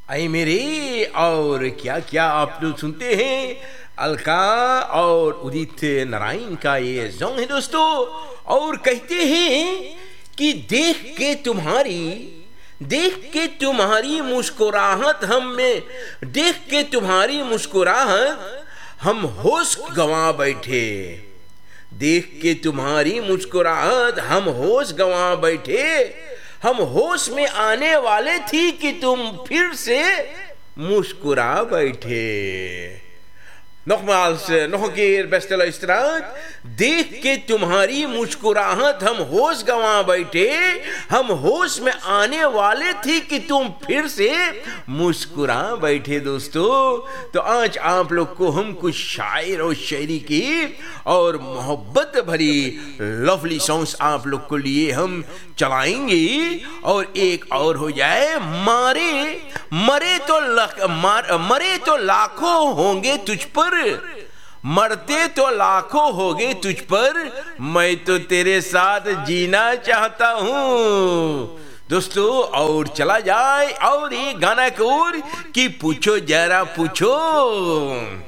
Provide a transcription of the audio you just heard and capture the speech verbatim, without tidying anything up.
आई मेरे। और क्या क्या आप लोग सुनते हैं, अलका और उदित नारायण का ये सॉन्ग है दोस्तों। और कहते हैं कि देख के तुम्हारी देख के तुम्हारी मुस्कुराहट हम में देख के तुम्हारी मुस्कुराहट हम होश गंवा बैठे। देख के तुम्हारी मुस्कुराहट हम होश गंवा बैठे। हम होश में आने वाले थी कि तुम फिर से मुस्कुरा बैठे। Nogmaals, uh, nog een keer, beste luisteraar. देख के तुम्हारी मुस्कुराहट हम होश गंवा बैठे। हम होश में आने वाले थे कि तुम फिर से मुस्कुरा बैठे। दोस्तों, तो आज आप लोग को हम कुछ शायर और शायरी की और मोहब्बत भरी लवली सॉन्ग्स आप लोग को लिए हम चलाएंगे। और एक और हो जाए, मारे मरे तो लख मार मरे तो लाखों होंगे तुझ पर, मरते तो लाखों होंगे तुझ पर, मैं तो तेरे साथ जीना चाहता हूँ। दोस्तों, और चला जाए और ये गाना की ओर कि पूछो जरा पूछो।